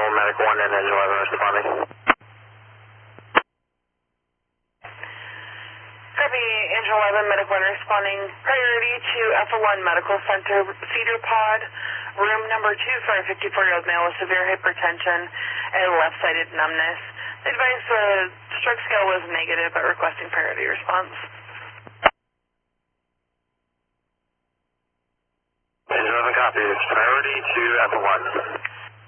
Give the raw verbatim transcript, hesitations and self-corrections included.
Medic one and Engine eleven responding. Copy, Engine eleven, Medic one responding. Priority to Alpha one Medical Center, Cedar Pod, room number two for a fifty-four-year-old male with severe hypertension and left-sided numbness. The advice, uh, stroke scale was negative, but requesting priority response. Engine eleven copies. Priority to Alpha one.